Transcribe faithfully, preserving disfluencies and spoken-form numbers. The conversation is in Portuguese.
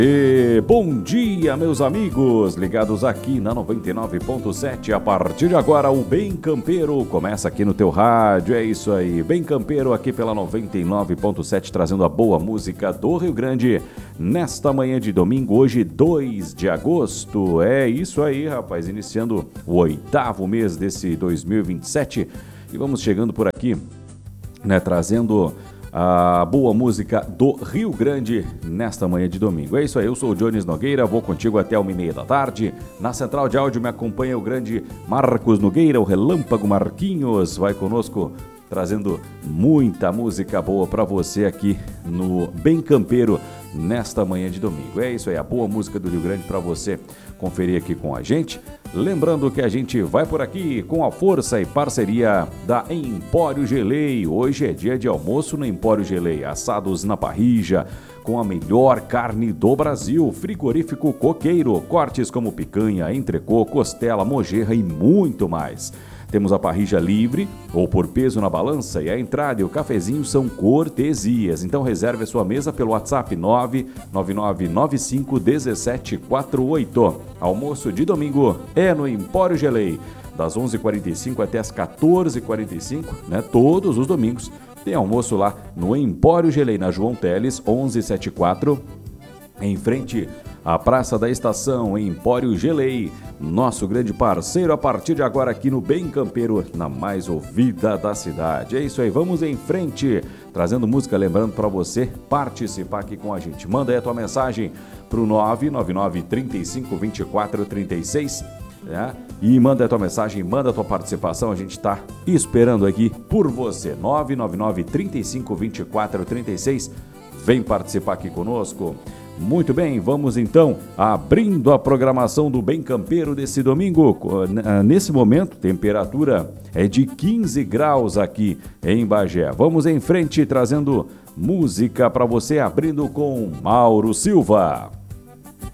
E bom dia, meus amigos, ligados aqui na noventa e nove ponto sete. A partir de agora, o Bem Campeiro começa aqui no teu rádio. É isso aí, Bem Campeiro aqui pela noventa e nove ponto sete, trazendo a boa música do Rio Grande nesta manhã de domingo, hoje dois de agosto. É isso aí, rapaz, iniciando o oitavo mês desse dois mil e vinte e sete e vamos chegando por aqui, né, trazendo a boa música do Rio Grande nesta manhã de domingo. É isso aí, eu sou o Jones Nogueira, vou contigo até uma e meia da tarde. Na central de áudio me acompanha o grande Marcos Nogueira, o Relâmpago Marquinhos, vai conosco trazendo muita música boa para você aqui no Bem Campeiro nesta manhã de domingo. É isso aí, a boa música do Rio Grande para você conferir aqui com a gente. Lembrando que a gente vai por aqui com a força e parceria da Empório Gelei. Hoje é dia de almoço no Empório Gelei, assados na parrilla com a melhor carne do Brasil, frigorífico Coqueiro, cortes como picanha, entrecô, costela, mojerra e muito mais. Temos a parrilla livre ou por peso na balança e a entrada e o cafezinho são cortesias. Então reserve a sua mesa pelo WhatsApp nove nove nove nove cinco um sete quatro oito. Almoço de domingo é no Empório Gelei, das onze e quarenta e cinco até as quatorze e quarenta e cinco, né? Todos os domingos tem almoço lá no Empório Gelei, na João Teles, onze e setenta e quatro, em frente à Praça da Estação, em Empório Gelei, nosso grande parceiro a partir de agora aqui no Bem Campeiro, na mais ouvida da cidade. É isso aí, vamos em frente, trazendo música, lembrando para você participar aqui com a gente. Manda aí a tua mensagem para o nove nove nove, trinta e cinco, vinte e quatro, trinta e seis, né? E manda a tua mensagem, manda a tua participação, a gente está esperando aqui por você. nove nove nove, trinta e cinco, vinte e quatro, trinta e seis, vem participar aqui conosco. Muito bem, vamos então abrindo a programação do Bem Campeiro desse domingo. Nesse momento, temperatura é de quinze graus aqui em Bagé. Vamos em frente trazendo música para você, abrindo com Mauro Silva.